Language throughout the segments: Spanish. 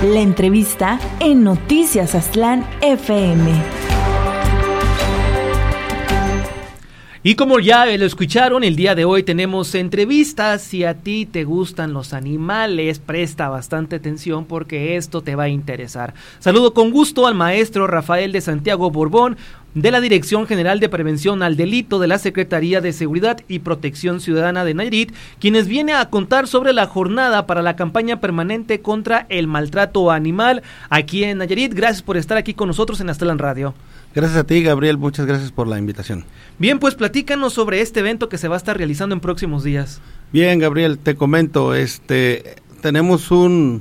La entrevista en Noticias Aztlán FM. Y como ya lo escucharon, el día de hoy tenemos entrevistas. Si a ti te gustan los animales, presta bastante atención porque esto te va a interesar. Saludo con gusto al maestro Rafael de Santiago Borbón, de la Dirección General de Prevención al Delito de la Secretaría de Seguridad y Protección Ciudadana de Nayarit, quienes viene a contar sobre la jornada para la campaña permanente contra el maltrato animal aquí en Nayarit. Gracias por estar aquí con nosotros en Aztlán Radio. Gracias a ti, Gabriel, muchas gracias por la invitación. Bien, pues platícanos sobre este evento que se va a estar realizando en próximos días. Bien, Gabriel, te comento, tenemos un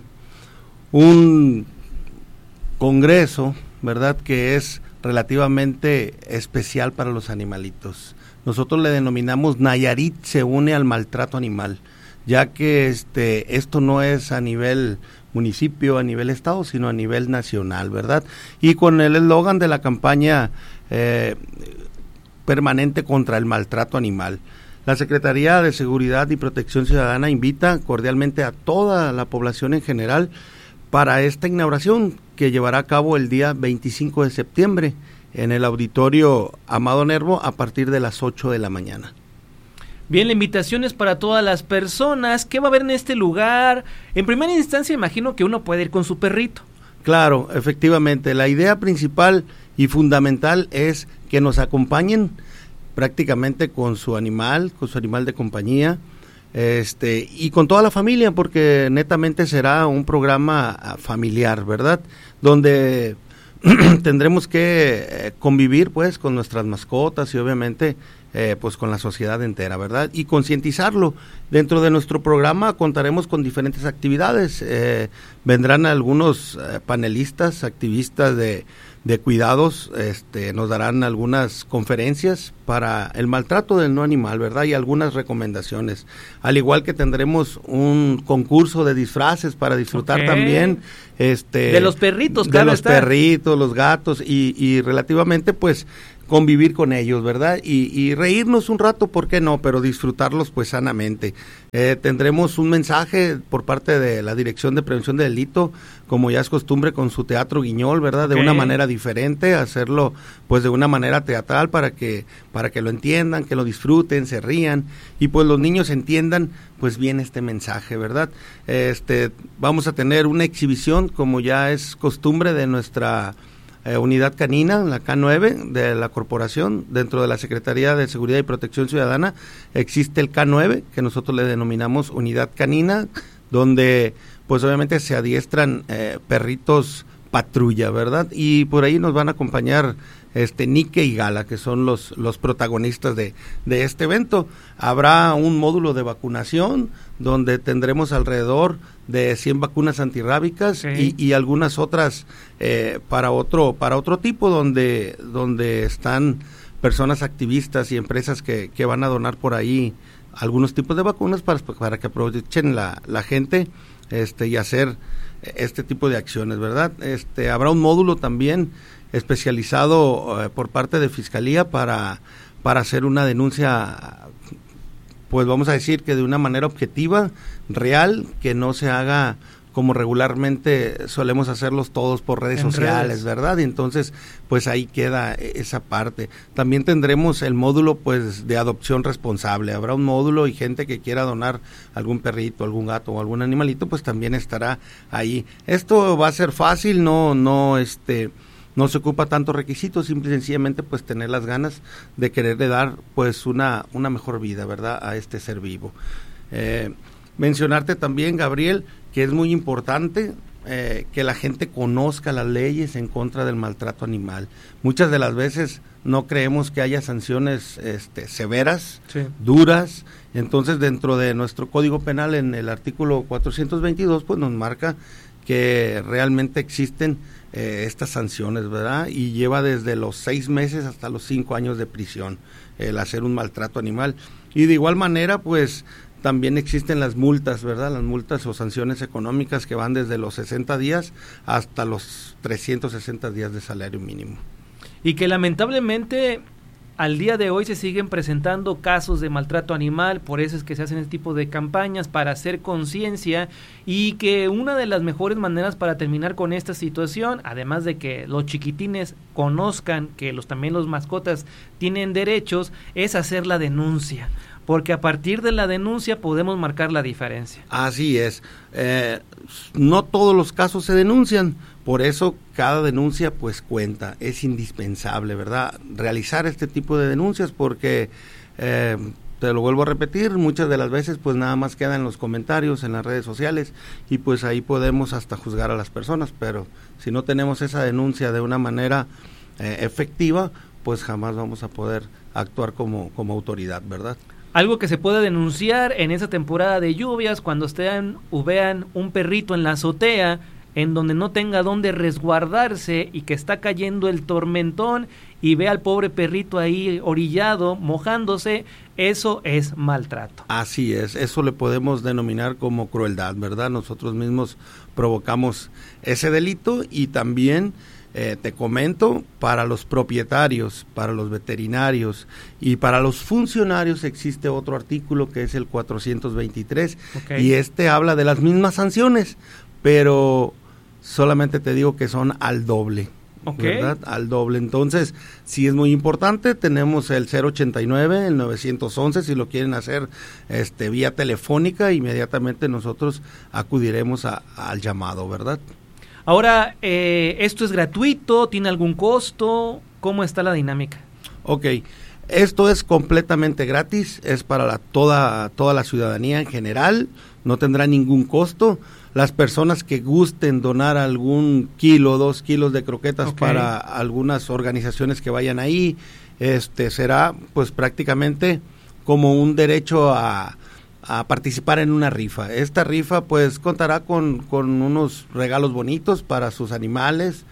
congreso, ¿verdad?, que es relativamente especial para los animalitos. Nosotros le denominamos Nayarit se une al maltrato animal, ya que esto no es a nivel municipio, a nivel estado, sino a nivel nacional, ¿verdad? Y con el eslogan de la campaña permanente contra el maltrato animal. La Secretaría de Seguridad y Protección Ciudadana invita cordialmente a toda la población en general para esta inauguración que llevará a cabo el día 25 de septiembre en el auditorio Amado Nervo a partir de las 8 de la mañana. Bien, la invitación es para todas las personas. ¿Qué va a haber en este lugar? En primera instancia, imagino que uno puede ir con su perrito. Claro, efectivamente. La idea principal y fundamental es que nos acompañen prácticamente con su animal de compañía, y con toda la familia, porque netamente será un programa familiar, ¿verdad? Donde tendremos que convivir pues con nuestras mascotas y obviamente pues con la sociedad entera, ¿verdad? Y concientizarlo. Dentro de nuestro programa contaremos con diferentes actividades. Vendrán algunos panelistas, activistas de cuidados, nos darán algunas conferencias para el maltrato del no animal, ¿verdad? Y algunas recomendaciones. Al igual que tendremos un concurso de disfraces para disfrutar también. De los perritos, claro. De los perritos, los gatos y relativamente pues convivir con ellos, ¿verdad? Y reírnos un rato, ¿por qué no? Pero disfrutarlos pues sanamente. Tendremos un mensaje por parte de la Dirección de Prevención del Delito, como ya es costumbre con su Teatro Guiñol, ¿verdad? De una manera diferente, hacerlo pues de una manera teatral para que lo entiendan, que lo disfruten, se rían y pues los niños entiendan pues bien este mensaje, ¿verdad? Vamos a tener una exhibición como ya es costumbre de nuestra unidad canina, la K9 de la corporación. Dentro de la Secretaría de Seguridad y Protección Ciudadana existe el K9, que nosotros le denominamos unidad canina, donde pues obviamente se adiestran perritos patrulla, ¿verdad? Y por ahí nos van a acompañar Nike y Gala, que son los protagonistas de este evento. Habrá un módulo de vacunación donde tendremos alrededor de 100 vacunas antirrábicas y algunas otras para otro tipo, donde están personas activistas y empresas que van a donar por ahí algunos tipos de vacunas para que aprovechen la gente y hacer este tipo de acciones, ¿verdad? Habrá un módulo también especializado por parte de Fiscalía para hacer una denuncia, pues vamos a decir que de una manera objetiva, real, que no se haga como regularmente solemos hacerlos todos por redes sociales, ¿verdad? Y entonces, pues ahí queda esa parte. También tendremos el módulo, pues, de adopción responsable. Habrá un módulo y gente que quiera donar algún perrito, algún gato o algún animalito, pues también estará ahí. Esto va a ser fácil, no se ocupa tantos requisitos, simple y sencillamente pues tener las ganas de quererle dar pues una mejor vida, ¿verdad?, a este ser vivo. Mencionarte también, Gabriel, que es muy importante que la gente conozca las leyes en contra del maltrato animal. Muchas de las veces no creemos que haya sanciones severas, duras. Entonces, dentro de nuestro Código Penal, en el artículo 422, pues nos marca que realmente existen estas sanciones, ¿verdad? Y lleva desde los 6 meses hasta los 5 años de prisión el hacer un maltrato animal. Y de igual manera, pues también existen las multas, ¿verdad? Las multas o sanciones económicas que van desde los 60 días hasta los 360 días de salario mínimo. Y que lamentablemente al día de hoy se siguen presentando casos de maltrato animal, por eso es que se hacen este tipo de campañas para hacer conciencia, y que una de las mejores maneras para terminar con esta situación, además de que los chiquitines conozcan que también los mascotas tienen derechos, es hacer la denuncia, porque a partir de la denuncia podemos marcar la diferencia. Así es, no todos los casos se denuncian, por eso cada denuncia pues cuenta, es indispensable, ¿verdad? Realizar este tipo de denuncias porque, te lo vuelvo a repetir, muchas de las veces pues nada más quedan en los comentarios, en las redes sociales, y pues ahí podemos hasta juzgar a las personas, pero si no tenemos esa denuncia de una manera efectiva, pues jamás vamos a poder actuar como autoridad, ¿verdad? Algo que se puede denunciar en esa temporada de lluvias, cuando vean un perrito en la azotea, en donde no tenga dónde resguardarse y que está cayendo el tormentón y ve al pobre perrito ahí orillado, mojándose, eso es maltrato. Así es, eso le podemos denominar como crueldad, ¿verdad? Nosotros mismos provocamos ese delito y también... te comento, para los propietarios, para los veterinarios y para los funcionarios existe otro artículo que es el 423, y este habla de las mismas sanciones, pero solamente te digo que son al doble, ¿verdad? Al doble. Entonces, sí es muy importante, tenemos el 089, el 911, si lo quieren hacer vía telefónica, inmediatamente nosotros acudiremos al llamado, ¿verdad? Ahora, ¿esto es gratuito? ¿Tiene algún costo? ¿Cómo está la dinámica? Ok, esto es completamente gratis, es para toda la ciudadanía en general, no tendrá ningún costo. Las personas que gusten donar algún kilo, 2 kilos de croquetas para algunas organizaciones que vayan ahí, será pues prácticamente como un derecho a participar en una rifa. Esta rifa pues contará con unos regalos bonitos para sus animales,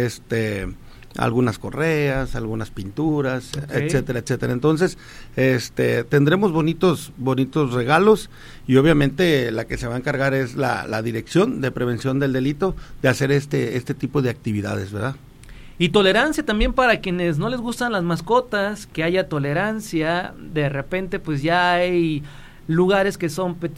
algunas correas, algunas pinturas, etcétera, etcétera. Entonces, tendremos bonitos regalos, y obviamente la que se va a encargar es la Dirección de Prevención del Delito de hacer este tipo de actividades, ¿verdad? Y tolerancia también para quienes no les gustan las mascotas, que haya tolerancia. De repente pues ya hay lugares que son pet